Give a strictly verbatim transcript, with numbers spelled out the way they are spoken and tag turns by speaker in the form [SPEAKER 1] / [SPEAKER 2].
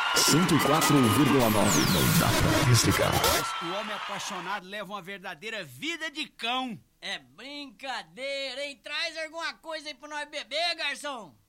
[SPEAKER 1] cento e quatro vírgula nove. Não dá pra desligar.
[SPEAKER 2] O homem apaixonado leva uma verdadeira vida de cão.
[SPEAKER 3] É brincadeira, hein? Traz alguma coisa aí pra nós beber, garçom.